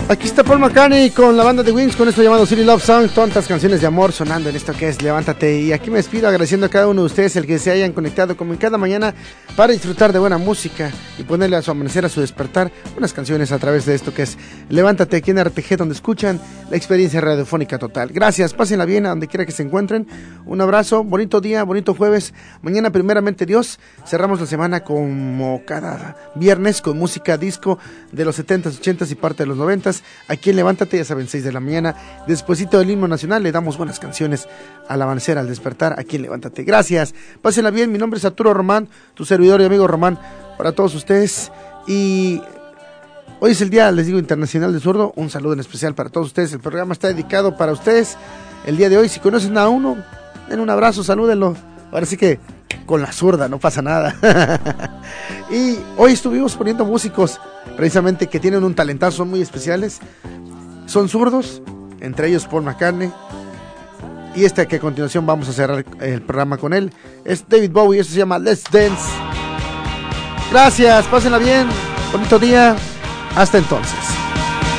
Aquí está Paul McCartney con la banda de Wings, con esto llamado Silly Love Song, tontas canciones de amor sonando en esto que es Levántate. Y aquí me despido agradeciendo a cada uno de ustedes el que se hayan conectado como en cada mañana para disfrutar de buena música y ponerle a su amanecer, a su despertar, unas canciones a través de esto que es Levántate aquí en RTG, donde escuchan la experiencia radiofónica total. Gracias, pásenla bien a donde quiera que se encuentren. Un abrazo, bonito día, bonito jueves. Mañana primeramente Dios, cerramos la semana como cada viernes con música disco de los 70s, 80s y parte de los 90s. Aquí en Levántate, ya saben, 6 de la mañana, despuesito del himno nacional, le damos buenas canciones al amanecer, al despertar, aquí en Levántate. Gracias, pásenla bien, mi nombre es Arturo Román, tu servidor y amigo Román, para todos ustedes. Y hoy es el día, les digo, internacional del zurdo. Un saludo en especial para todos ustedes, el programa está dedicado para ustedes el día de hoy. Si conocen a uno, den un abrazo, salúdenlo, ahora sí que con la zurda, no pasa nada. Y hoy estuvimos poniendo músicos precisamente que tienen un talentazo, son muy especiales, son zurdos, entre ellos Paul McCartney, y que a continuación vamos a cerrar el programa con él, es David Bowie, esto se llama Let's Dance. Gracias, pásenla bien, bonito día, hasta entonces.